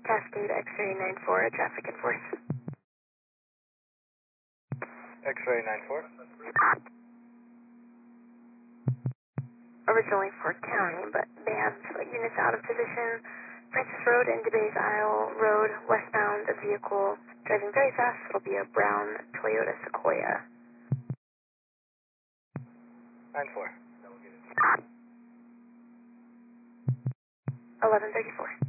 Cascade X-ray 94, traffic enforce. X-ray 94. Originally for county, but they have units out of position. Francis Road and DeBay's Isle Road, westbound, a vehicle driving very fast. It'll be a brown Toyota Sequoia. 94. 1134.